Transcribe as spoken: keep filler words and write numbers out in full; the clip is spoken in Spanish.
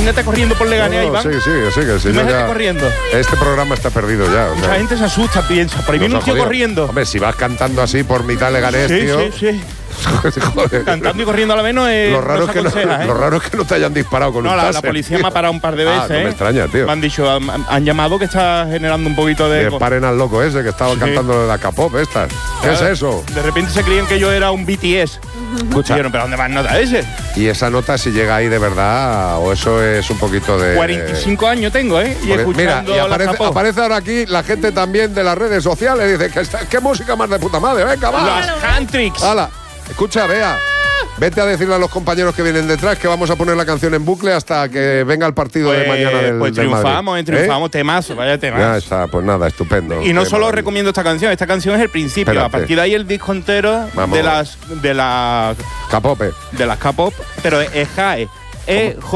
imagínate corriendo por Leganés, no, no, Iván. Sí, sí, sí, que sí. Imagínate Ya, corriendo. este programa está perdido ya. O Mucha sea, gente se asusta, piensa, por ahí viene un nos ha tío jodido. corriendo. Hombre, si vas cantando así por mitad de Leganés, Sí, tío. sí, sí. Joder. Cantando y corriendo a la vez no es. Lo raro, no es que no, aconseja, ¿eh? lo raro es que no te hayan disparado con No, un la, la taser, policía tío. me ha parado un par de Ah, veces. no me ¿eh? extraña, tío. Me han dicho, han, han llamado que está generando un poquito de. Que paren al loco ese que estaba Sí. cantando la K-pop estas. ¿Qué Claro, es eso? De repente se creían que yo era un B T S. Escucha. Dijeron, ¿pero dónde va nota ese? Y esa nota si llega ahí de verdad o eso es un poquito de… cuarenta y cinco años tengo, ¿eh? Y Porque, mira, escuchando y la aparece, K-pop. aparece ahora aquí la gente también de las redes sociales. Dice, ¿qué, qué música más de puta madre? Venga, va. Las Handtricks. Hala, escucha, vea. Vete a decirle a los compañeros que vienen detrás que vamos a poner la canción en bucle hasta que venga el partido Pues, de mañana del, pues del Madrid. triunfamos, eh, triunfamos, temazo, vaya ¿Eh? temazo. Ya está, pues nada, estupendo. Y no Qué solo maravilla. recomiendo esta canción, esta canción es el principio. Espérate. A partir de ahí el disco entero Vamos. de las de las K-pop. de las K-pop, pero es J A E. E